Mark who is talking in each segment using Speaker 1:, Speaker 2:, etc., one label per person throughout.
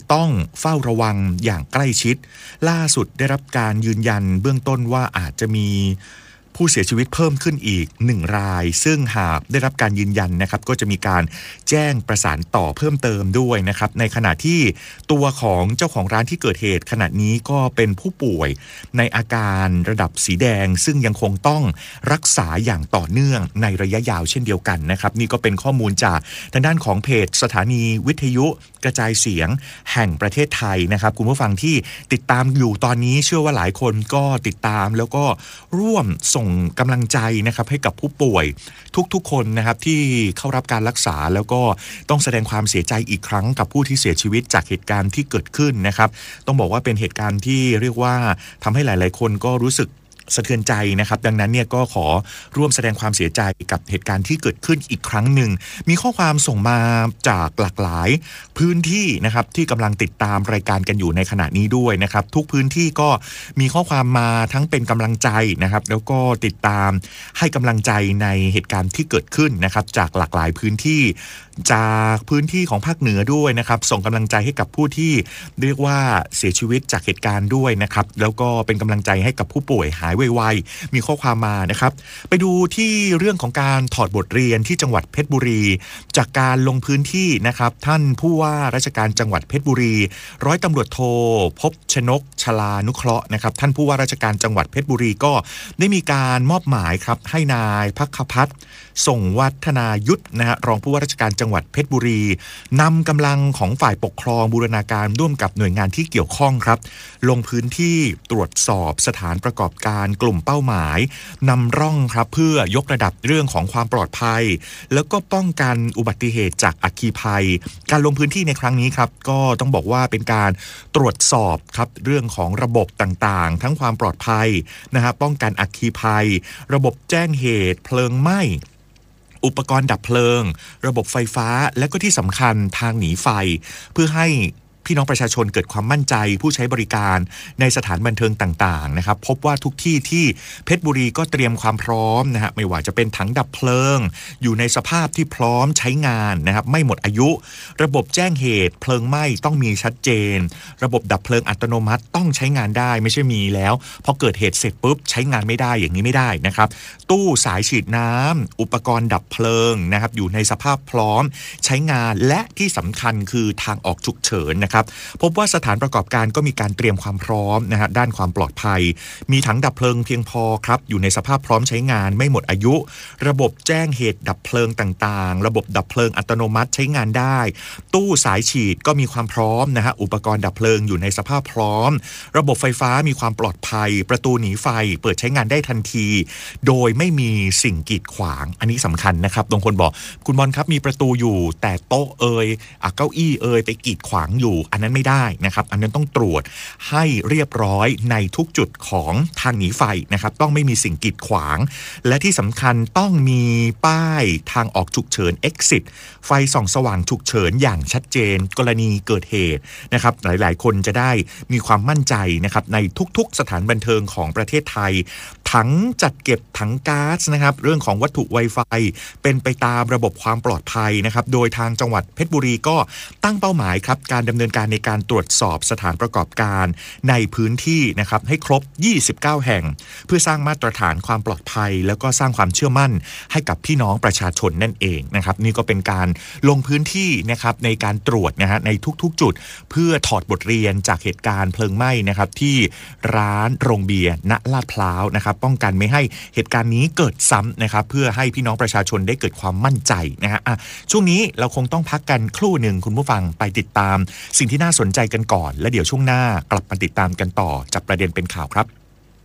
Speaker 1: ต้องเฝ้าระวังอย่างใกล้ชิดล่าสุดได้รับการยืนยันเบื้องต้นว่าอาจจะมีผู้เสียชีวิตเพิ่มขึ้นอีก1รายซึ่งหากได้รับการยืนยันนะครับก็จะมีการแจ้งประสานต่อเพิ่มเติมด้วยนะครับในขณะที่ตัวของเจ้าของร้านที่เกิดเหตุขณะนี้ก็เป็นผู้ป่วยในอาการระดับสีแดงซึ่งยังคงต้องรักษาอย่างต่อเนื่องในระยะยาวเช่นเดียวกันนะครับนี่ก็เป็นข้อมูลจากทางด้านของเพจสถานีวิทยุกระจายเสียงแห่งประเทศไทยนะครับคุณผู้ฟังที่ติดตามอยู่ตอนนี้เชื่อว่าหลายคนก็ติดตามแล้วก็ร่วมส่งกำลังใจนะครับให้กับผู้ป่วยทุกๆคนนะครับที่เข้ารับการรักษาแล้วก็ต้องแสดงความเสียใจอีกครั้งกับผู้ที่เสียชีวิตจากเหตุการณ์ที่เกิดขึ้นนะครับต้องบอกว่าเป็นเหตุการณ์ที่เรียกว่าทำให้หลายๆคนก็รู้สึกสะเทือนใจนะครับดังนั้นเนี่ยก็ขอร่วมแสดงความเสียใจกับเหตุการณ์ที่เกิดขึ้นอีกครั้งหนึ่งมีข้อความส่งมาจากหลากหลายพื้นที่นะครับที่กำลังติดตามรายการกันอยู่ในขณะนี้ด้วยนะครับทุกพื้นที่ก็มีข้อความมาทั้งเป็นกำลังใจนะครับแล้วก็ติดตามให้กำลังใจในเหตุการณ์ที่เกิดขึ้นนะครับจากหลากหลายพื้นที่จากพื้นที่ของภาคเหนือด้วยนะครับส่งกำลังใจให้กับผู้ที่เรียกว่าเสียชีวิตจากเหตุการณ์ด้วยนะครับแล้วก็เป็นกำลังใจให้กับผู้ป่วยหายไวๆมีข้อความมานะครับไปดูที่เรื่องของการถอดบทเรียนที่จังหวัดเพชรบุรีจากการลงพื้นที่นะครับท่านผู้ว่าราชการจังหวัดเพชรบุรีร้อยตำรวจโทภพชนกชลานุเคราะห์นะครับท่านผู้ว่าราชการจังหวัดเพชรบุรีก็ได้มีการมอบหมายครับให้นายภัคพัฒน์ส่งวัฒนายุทธนะฮะรองผู้ว่าราชการจังหวัดเพชรบุรีนำกำลังของฝ่ายปกครองบูรณาการร่วมกับหน่วยงานที่เกี่ยวข้องครับลงพื้นที่ตรวจสอบสถานประกอบการกลุ่มเป้าหมายนำร่องครับเพื่อยกระดับเรื่องของความปลอดภัยแล้วก็ป้องกันอุบัติเหตุจากอัคคีภัยการลงพื้นที่ในครั้งนี้ครับก็ต้องบอกว่าเป็นการตรวจสอบครับเรื่องของระบบต่างๆทั้งความปลอดภัยนะฮะป้องกันอัคคีภัยระบบแจ้งเหตุเพลิงไหม้อุปกรณ์ดับเพลิงระบบไฟฟ้าและก็ที่สำคัญทางหนีไฟเพื่อให้พี่น้องประชาชนเกิดความมั่นใจผู้ใช้บริการในสถานบันเทิงต่างๆนะครับพบว่าทุกที่ที่เพชรบุรีก็เตรียมความพร้อมนะฮะไม่ว่าจะเป็นถังดับเพลิงอยู่ในสภาพที่พร้อมใช้งานนะครับไม่หมดอายุระบบแจ้งเหตุเพลิงไหม้ต้องมีชัดเจนระบบดับเพลิงอัตโนมัติต้องใช้งานได้ไม่ใช่มีแล้วพอเกิดเหตุเสร็จปุ๊บใช้งานไม่ได้อย่างนี้ไม่ได้นะครับตู้สายฉีดน้ำอุปกรณ์ดับเพลิงนะครับอยู่ในสภาพพร้อมใช้งานและที่สำคัญคือทางออกฉุกเฉินนะครับพบว่าสถานประกอบการก็มีการเตรียมความพร้อมนะฮะด้านความปลอดภัยมีถังดับเพลิงเพียงพอครับอยู่ในสภาพพร้อมใช้งานไม่หมดอายุระบบแจ้งเหตุดับเพลิงต่างๆระบบดับเพลิงอัตโนมัติใช้งานได้ตู้สายฉีดก็มีความพร้อมนะฮะอุปกรณ์ดับเพลิงอยู่ในสภาพพร้อมระบบไฟฟ้ามีความปลอดภัยประตูหนีไฟเปิดใช้งานได้ทันทีโดยไม่มีสิ่งกีดขวางอันนี้สำคัญนะครับบางคนบอกคุณบอลครับมีประตูอยู่แต่โต๊ะเก้าอี้ไปกีดขวางอยู่อันนั้นไม่ได้นะครับอันนั้นต้องตรวจให้เรียบร้อยในทุกจุดของทางหนีไฟนะครับต้องไม่มีสิ่งกีดขวางและที่สำคัญต้องมีป้ายทางออกฉุกเฉิน exit ไฟส่องสว่างฉุกเฉินอย่างชัดเจนกรณีเกิดเหตุนะครับหลายๆคนจะได้มีความมั่นใจนะครับในทุกๆสถานบันเทิงของประเทศไทยถังจัดเก็บถังก๊าซนะครับเรื่องของวัตถุ Wi-Fi เป็นไปตามระบบความปลอดภัยนะครับโดยทางจังหวัดเพชรบุรีก็ตั้งเป้าหมายครับการดำเนินการในการตรวจสอบสถานประกอบการในพื้นที่นะครับให้ครบ29แห่งเพื่อสร้างมาตรฐานความปลอดภัยแล้วก็สร้างความเชื่อมั่นให้กับพี่น้องประชาชนนั่นเองนะครับนี่ก็เป็นการลงพื้นที่นะครับในการตรวจนะฮะในทุกๆจุดเพื่อถอดบทเรียนจากเหตุการณ์เพลิงไหม้นะครับที่ร้านโรงเบียร์ณลาดพร้าวนะครับป้องกันไม่ให้เหตุการณ์นี้เกิดซ้ำนะครับเพื่อให้พี่น้องประชาชนได้เกิดความมั่นใจนะฮะช่วงนี้เราคงต้องพักกันครู่หนึ่งคุณผู้ฟังไปติดตามสิ่งที่น่าสนใจกันก่อนและเดี๋ยวช่วงหน้ากลับมาติดตามกันต่อจากประเด็นเป็นข่าวครับ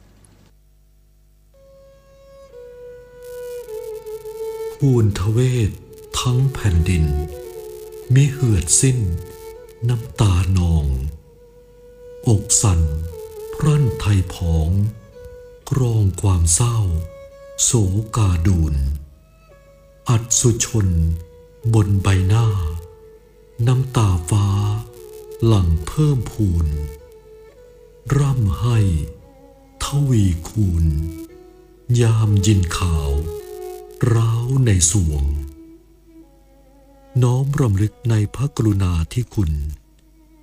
Speaker 2: ภูนทเวศทั้งแผ่นดินมิเหือดสิ้นน้ำตานองอกสั่นพรั่นไทยผองกรองความเศร้าโศกาดูนอัศสุชนบนใบหน้าน้ำตาฟ้าหลั่งเพิ่มพูนร่ำให้ทวีคูณยามยินข่าวร้าวในสวงน้อมรำลึกในพระกรุณาธิคุณ